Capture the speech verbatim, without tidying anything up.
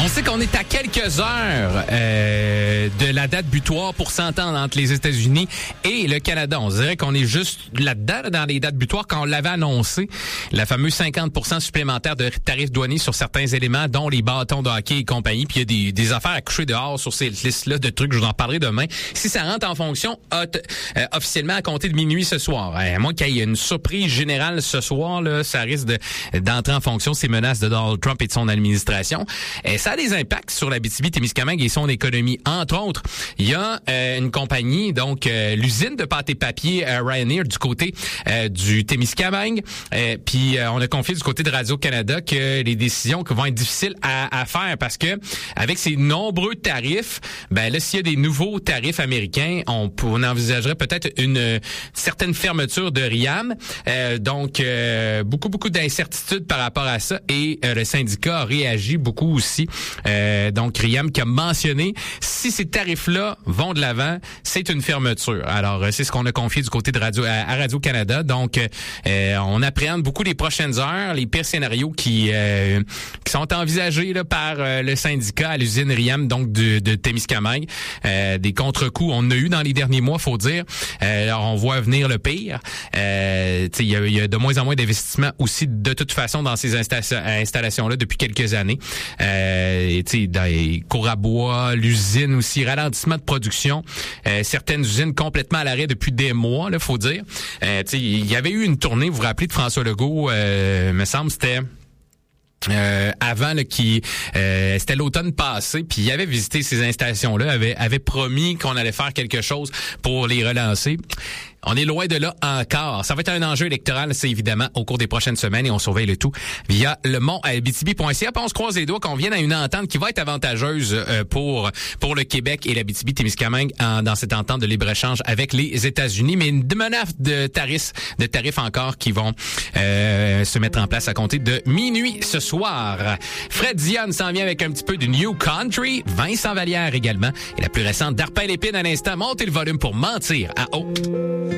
On sait qu'on est à quelques heures euh, de la date butoir pour s'entendre entre les États-Unis et le Canada. On dirait qu'on est juste là-dedans, là, dans les dates butoirs, quand on l'avait annoncé. La fameuse cinquante pour cent supplémentaire de tarifs douaniers sur certains éléments, dont les bâtons de hockey et compagnie. Puis il y a des, des affaires à coucher dehors sur ces listes-là de trucs. Je vous en parlerai demain. Si ça rentre en fonction euh, officiellement à compter de minuit ce soir. À moins qu'il y ait une surprise générale ce soir, là, ça risque de, d'entrer en fonction ces menaces de Donald Trump et de son administration. Et ça a des impacts sur l'Abitibi-Témiscamingue et son économie. Entre autres, il y a euh, une compagnie, donc euh, l'usine de pâte et papier euh, Ryanair du côté euh, du Témiscamingue. Euh, Puis euh, on a confié du côté de Radio-Canada que les décisions vont être difficiles à, à faire parce que avec ces nombreux tarifs, ben là, s'il y a des nouveaux tarifs américains, on, on envisagerait peut-être une euh, certaine fermeture de Riam. Euh, donc, euh, beaucoup, beaucoup d'incertitudes par rapport à ça et euh, le syndicat a réagi beaucoup aussi. Euh, donc, Riam qui a mentionné, si ces tarifs-là vont de l'avant, c'est une fermeture. Alors, c'est ce qu'on a confié du côté de Radio à Radio-Canada. Donc, euh, on appréhende beaucoup les prochaines heures, les pires scénarios qui euh, qui sont envisagés là, par euh, le syndicat à l'usine Riam, donc de, de Témiscamingue. Euh, des contre-coups, on en a eu dans les derniers mois, faut dire. Euh, alors, on voit venir le pire. Euh, il y a, y a de moins en moins d'investissements aussi, de toute façon, dans ces insta- installations-là depuis quelques années. Euh, dans les cours à bois, l'usine aussi, ralentissement de production. Euh, certaines usines complètement à l'arrêt depuis des mois, là, faut dire. Euh, il y avait eu une tournée, vous vous rappelez, de François Legault, euh, me semble, c'était... Euh, avant là, qui euh, c'était l'automne passé, puis il avait visité ces installations-là, avait avait promis qu'on allait faire quelque chose pour les relancer. On est loin de là encore. Ça va être un enjeu électoral, c'est évidemment, au cours des prochaines semaines et on surveille le tout via le mont abitibi point c a. Puis on se croise les doigts qu'on vienne à une entente qui va être avantageuse euh, pour pour le Québec et l'Abitibi-Témiscamingue en, dans cette entente de libre-échange avec les États-Unis. Mais une menace de tarifs, de tarifs encore qui vont euh, se mettre en place à compter de minuit ce soir. Fred Dionne s'en vient avec un petit peu du New Country. Vincent Vallière également. Et la plus récente d'Arpin Lépine à l'instant. Montez le volume pour mentir à haut.